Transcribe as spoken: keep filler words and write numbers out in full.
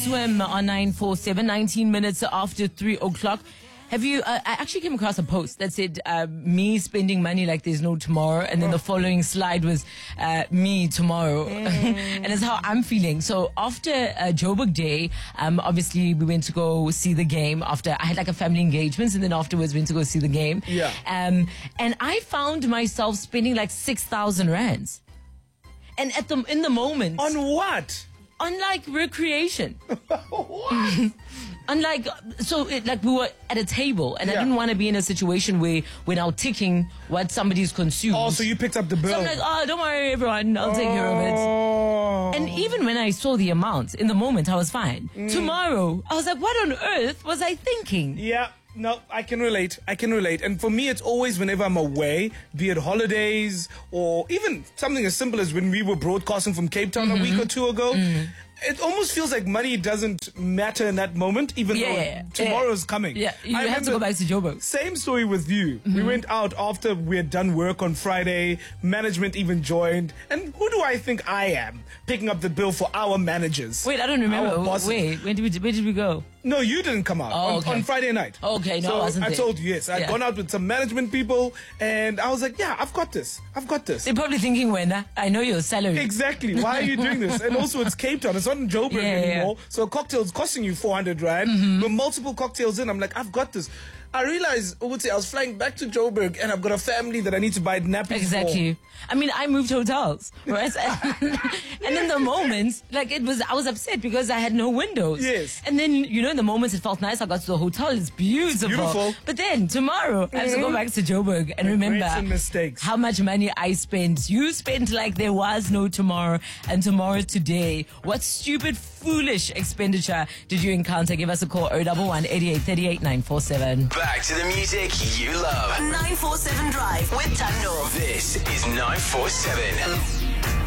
swim on nine four seven, nineteen minutes after three o'clock. Have you, uh, I actually came across a post that said, uh, me spending money like there's no tomorrow. And then the following slide was, uh, me tomorrow. Mm. And it's how I'm feeling. So after uh, Joburg Day, um, obviously we went to go see the game after I had like a family engagement, and then afterwards went to go see the game. Yeah. Um, and I found myself spending like six thousand rands. And at the, in the moment. On what? On like recreation. What? Unlike, so it, like we were at a table, and Yeah. I didn't want to be in a situation where we're now ticking what somebody's consumed. Oh, so you picked up the bill. So I'm like, oh, don't worry, everyone, I'll take care of it. Oh. And even when I saw the amount, in the moment, I was fine. Mm. Tomorrow, I was like, what on earth was I thinking? Yeah. No, I can relate. I can relate. And for me, it's always whenever I'm away, be it holidays or even something as simple as when we were broadcasting from Cape Town mm-hmm. a week or two ago. Mm. It almost feels like money doesn't matter in that moment, even yeah, though tomorrow's yeah. coming. Yeah, you I have to go back to Joburg. Same story with you. Mm-hmm. We went out after we had done work on Friday. Management even joined. And who do I think I am picking up the bill for our managers? Wait, I don't remember. Our bosses. Wait, where did we, where did we go? No, you didn't come out oh, on, okay. on Friday night. Okay, no, so I wasn't I there. told you, yes. I'd yeah. gone out with some management people, and I was like, yeah, I've got this. I've got this. They're probably thinking, Wena, I know your salary. Exactly. Why are you doing this? And also, it's Cape Town. It's not in Joburg yeah, anymore. Yeah. So a cocktail's costing you four hundred rand. Mm-hmm. With multiple cocktails in, I'm like, I've got this. I realized, I would say, I was flying back to Joburg, and I've got a family that I need to buy nappies exactly. for. I mean, I moved hotels, right? And in the moment, like it was, I was upset because I had no windows. Yes. And then, you know, in the moments it felt nice. I got to the hotel. It's beautiful. Beautiful. But then tomorrow mm-hmm. I have to go back to Joburg and remember and mistakes. how much money I spent. You spent like there was no tomorrow, and tomorrow today. What stupid, foolish expenditure did you encounter? Give us a call, oh one one, eighty-eight, thirty-eight, nine four seven. Back to the music you love. nine four seven Drive with Tando. This is nine four seven.